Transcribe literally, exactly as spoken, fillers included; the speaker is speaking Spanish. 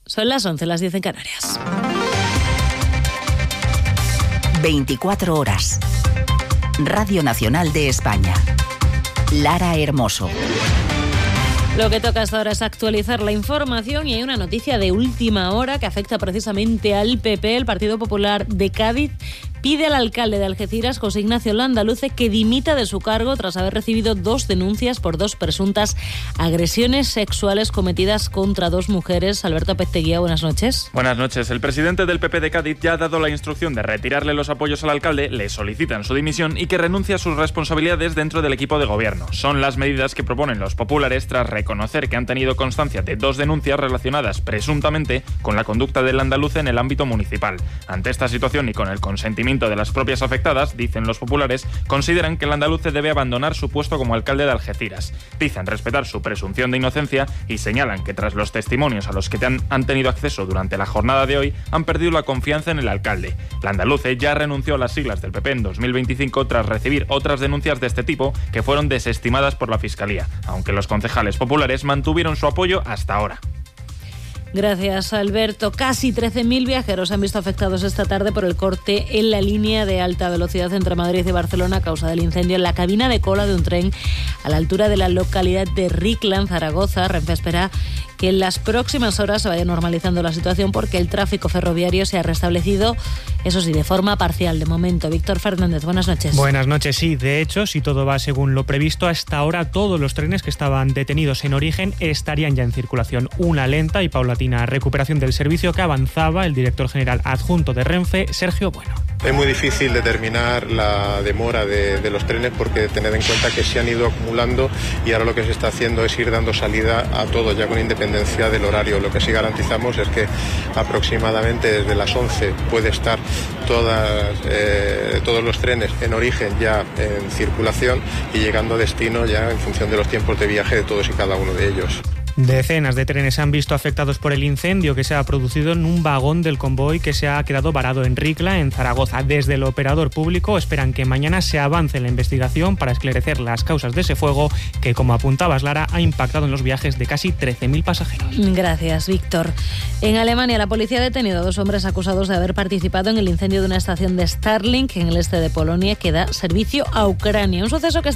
Son las once, las diez en Canarias. veinticuatro horas. Radio Nacional de España. Lara Hermoso. Lo que toca hasta ahora es actualizar la información y hay una noticia de última hora que afecta precisamente al P P. El Partido Popular de Cádiz pide al alcalde de Algeciras, José Ignacio Landaluce, que dimita de su cargo tras haber recibido dos denuncias por dos presuntas agresiones sexuales cometidas contra dos mujeres. Alberto Pesteguía, buenas noches. Buenas noches. El presidente del P P de Cádiz ya ha dado la instrucción de retirarle los apoyos al alcalde, le solicitan su dimisión y que renuncie a sus responsabilidades dentro del equipo de gobierno. Son las medidas que proponen los populares tras reconocer que han tenido constancia de dos denuncias relacionadas presuntamente con la conducta del Landaluce en el ámbito municipal. Ante esta situación y con el consentimiento de las propias afectadas, dicen los populares, consideran que el Landaluce debe abandonar su puesto como alcalde de Algeciras. Dicen respetar su presunción de inocencia y señalan que tras los testimonios a los que han, han tenido acceso durante la jornada de hoy, han perdido la confianza en el alcalde. Landaluce ya renunció a las siglas del P P en dos mil veinticinco tras recibir otras denuncias de este tipo que fueron desestimadas por la Fiscalía, aunque los concejales populares mantuvieron su apoyo hasta ahora. Gracias, Alberto. Casi trece mil viajeros se han visto afectados esta tarde por el corte en la línea de alta velocidad entre Madrid y Barcelona a causa del incendio en la cabina de cola de un tren a la altura de la localidad de Ricla, en Zaragoza. Renfe espera que en las próximas horas se vaya normalizando la situación porque el tráfico ferroviario se ha restablecido, eso sí, de forma parcial de momento. Víctor Fernández, buenas noches. Buenas noches, sí. De hecho, si todo va según lo previsto, hasta ahora todos los trenes que estaban detenidos en origen estarían ya en circulación. Una lenta y paulatina recuperación del servicio que avanzaba el director general adjunto de Renfe, Sergio Bueno. Es muy difícil determinar la demora de, de los trenes porque tened en cuenta que se han ido acumulando y ahora lo que se está haciendo es ir dando salida a todo ya con independencia del horario. Lo que sí garantizamos es que aproximadamente desde las once puede estar todas, eh, todos los trenes en origen ya en circulación y llegando a destino ya en función de los tiempos de viaje de todos y cada uno de ellos. Decenas de trenes se han visto afectados por el incendio que se ha producido en un vagón del convoy que se ha quedado varado en Ricla, en Zaragoza. Desde el operador público esperan que mañana se avance en la investigación para esclarecer las causas de ese fuego que, como apuntabas, Lara, ha impactado en los viajes de casi trece mil pasajeros. Gracias, Víctor. En Alemania, la policía ha detenido a dos hombres acusados de haber participado en el incendio de una estación de Starlink en el este de Polonia que da servicio a Ucrania. Un suceso que está